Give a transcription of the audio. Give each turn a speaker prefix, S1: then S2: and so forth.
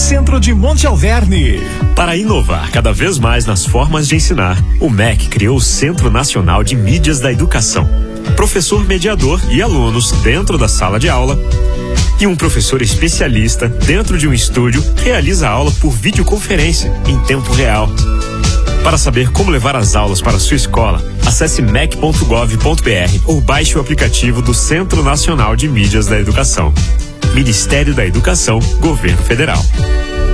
S1: centro de Monte Alverne.
S2: Para inovar cada vez mais nas formas de ensinar, o MEC criou o Centro Nacional de Mídias da Educação. Professor mediador e alunos dentro da sala de aula e um professor especialista dentro de um estúdio realiza a aula por videoconferência em tempo real. Para saber como levar as aulas para a sua escola, acesse mec.gov.br ou baixe o aplicativo do Centro Nacional de Mídias da Educação. Ministério da Educação, Governo Federal.